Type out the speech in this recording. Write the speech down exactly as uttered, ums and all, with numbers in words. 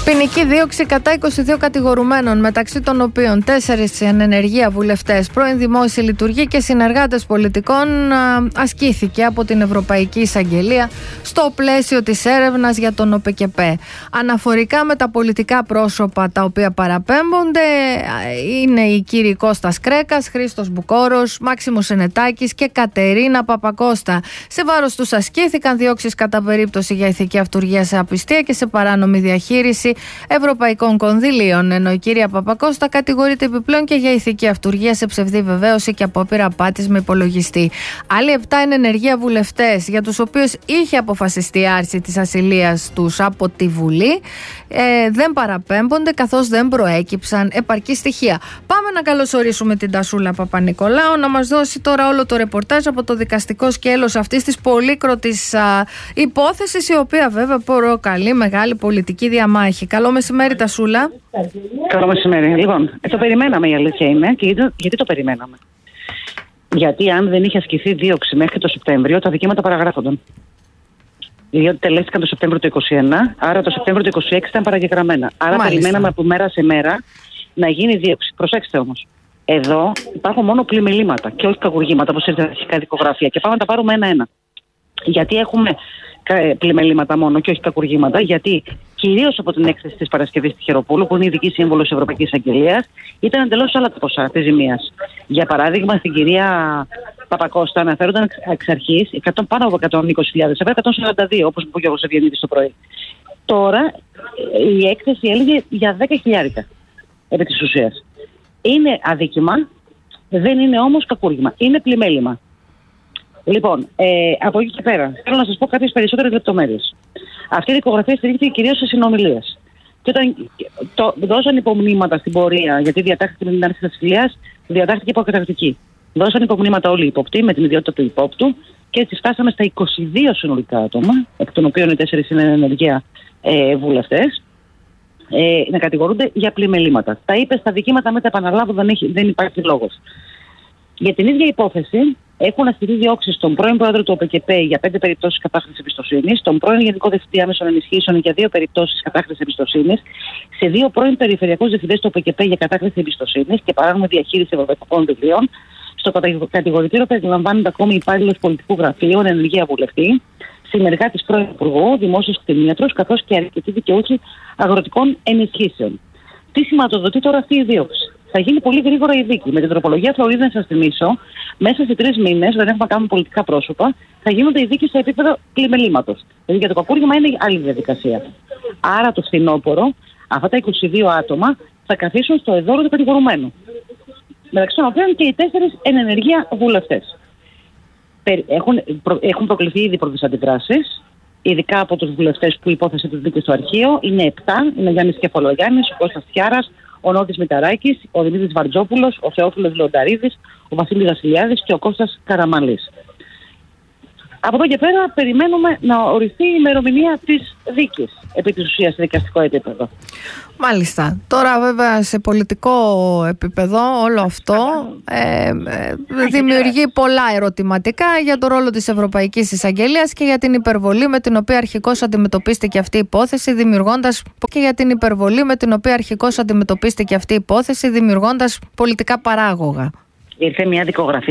Ποινική δίωξη κατά είκοσι δύο κατηγορουμένων, μεταξύ των οποίων τέσσερις εν ενεργεία βουλευτές, πρώην δημόσιοι λειτουργοί και συνεργάτες πολιτικών, ασκήθηκε από την Ευρωπαϊκή Εισαγγελία στο πλαίσιο της έρευνας για τον ΟΠΕΚΕΠΕ. Αναφορικά με τα πολιτικά πρόσωπα τα οποία παραπέμπονται είναι οι κύριοι Κώστας Κρέκας, Χρήστος Μπουκόρος, Μάξιμος Σενετάκης και Κατερίνα Παπακώστα. Σε βάρος τους ασκήθηκαν διώξεις κατά περίπτωση για ηθική αυτουργία σε απιστία και σε παράνομη διαχείριση ευρωπαϊκών κονδυλίων, ενώ η κυρία Παπακώστα κατηγορείται επιπλέον και για ηθική αυτουργία σε ψευδή βεβαίωση και απόπειρα απάτης με υπολογιστή. Άλλοι επτά είναι ενεργεία βουλευτές, για τους οποίους είχε αποφασιστεί άρση της ασυλίας τους από τη Βουλή, ε, δεν παραπέμπονται καθώς δεν προέκυψαν επαρκή στοιχεία. Πάμε να καλωσορίσουμε την Τασούλα Παπα-Νικολάου να μας δώσει τώρα όλο το ρεπορτάζ από το δικαστικό σκέλος αυτής της πολύκροτης α, υπόθεσης, η οποία βέβαια προκαλεί μεγάλη πολιτική διαμάχη. Καλό μεσημέρι, Τασούλα. Καλό μεσημέρι. Λοιπόν, το περιμέναμε, η αλήθεια είναι. Και γιατί, γιατί το περιμέναμε? Γιατί αν δεν είχε ασκηθεί δίωξη μέχρι το Σεπτέμβριο, τα δικήματα παραγράφονταν. Διότι τελέστηκαν το Σεπτέμβριο του είκοσι ένα, άρα το Σεπτέμβριο του είκοσι έξι ήταν παραγεγραμμένα. Άρα Μάλιστα. περιμέναμε από μέρα σε μέρα να γίνει δίωξη. Προσέξτε όμως. Εδώ υπάρχουν μόνο πλημελήματα και όχι κακουργήματα, όπως ήρθε αρχικά δικογραφία. Και πάμε να τα πάρουμε ένα-ένα. Γιατί έχουμε πλημελήματα μόνο και όχι κακουργήματα? Γιατί κυρίως από την έκθεση της Παρασκευής Τυχεροπούλου, που είναι ειδική σύμβολος της Ευρωπαϊκής Εισαγγελίας, ήταν εντελώς άλλα τα ποσά της ζημίας. Για παράδειγμα, στην κυρία Παπακώστα αναφέρονταν εξ αρχής πάνω από εκατόν είκοσι χιλιάδες ευρώ, εκατόν σαράντα δύο, όπως μου είπε ο Ευγενίδης το πρωί. Τώρα η έκθεση έλεγε για δέκα χιλιάρικα επί της ουσίας. Είναι αδίκημα, δεν είναι όμως κακούργημα. Είναι πλημέλημα. Λοιπόν, ε, από εκεί και πέρα, θέλω να σας πω κάποιες περισσότερες λεπτομέρειες. Αυτή η δικογραφία στηρίχθηκε κυρίως σε συνομιλίες. Και όταν το, δώσαν υπομνήματα στην πορεία, γιατί διατάχθηκε με την άρση της ασυλίας, διατάχθηκε υποκαταρκτική. Δώσαν υπομνήματα όλοι οι υποπτοί με την ιδιότητα του υπόπτου και έτσι φτάσαμε στα είκοσι δύο συνολικά άτομα, εκ των οποίων οι τέσσερις είναι ενεργεία ε, βουλευτές, ε, να κατηγορούνται για πλημελήματα. Τα είπε στα δικήματα, με τα επαναλάβω, δεν, έχει, δεν υπάρχει λόγος. Για την ίδια υπόθεση έχουν ασκηθεί διώξεις στον πρώην πρόεδρο του ΟΠΕΚΕΠΕ για πέντε περιπτώσεις κατάχρησης εμπιστοσύνης, τον πρώην Γενικό Διευθυντή Άμεσων Ενισχύσεων για δύο περιπτώσεις κατάχρησης εμπιστοσύνης, σε δύο πρώην περιφερειακούς διευθυντές του ΟΠΕΚΕΠΕ για κατάχρηση εμπιστοσύνης και παράνομη διαχείριση ευρωπαϊκών κονδυλίων. Στο κατηγορητήριο περιλαμβάνονται ακόμη υπάλληλος πολιτικού γραφείου, ενεργεία βουλευτή, συνεργάτης πρώην Υπουργού, δημόσιος κτηνίατρος, καθώς και αρκετοί δικαιούχοι αγροτικών ενισχύσεων. Τι σηματοδοτεί τώρα αυτή η δίωξη? Θα γίνει πολύ γρήγορα η δίκη. Με την τροπολογία Φλωρίδα, να σας θυμίσω, μέσα σε τρεις μήνες, δεν έχουμε να κάνουμε πολιτικά πρόσωπα, θα γίνονται οι δίκες σε επίπεδο πλημελήματος. Δηλαδή για το κακούργημα είναι άλλη διαδικασία. Άρα το φθινόπωρο, αυτά τα είκοσι δύο άτομα θα καθίσουν στο εδώρο του κατηγορουμένου. Μεταξύ των οποίων και οι τέσσερις εν ενεργεία βουλευτές. Έχουν, προ, έχουν προκληθεί ήδη πρώτες αντιδράσεις, ειδικά από τους βουλευτές που υπόθεσε τις δίκες στο αρχείο. Είναι επτά, είναι ο Γιάννης Κεφαλογιάννης, ο Κώστας Τιάρας, ο Νότης Μηταράκης, ο Δημήτρης Βαρτζόπουλος, ο Θεόφιλος Λεονταρίδης, ο Βασίλης Βασιλιάδης και ο Κώστας Καραμανλής. Από εδώ και πέρα περιμένουμε να οριστεί η ημερομηνία της δίκης, επί της ουσίας σε δικαστικό επίπεδο. Μάλιστα. Τώρα βέβαια σε πολιτικό επίπεδο όλο αυτό ε, ε, δημιουργεί πολλά ερωτηματικά για το ρόλο της Ευρωπαϊκής Εισαγγελίας και για την υπερβολή με την οποία αρχικώς αντιμετωπίστηκε αυτή η υπόθεση, δημιουργώντας και για την υπερβολή με την οποία αρχικώς αντιμετωπίστηκε αυτή η υπόθεση, δημιουργώντας πολιτικά παράγωγα. Ήρθε μια δικογραφία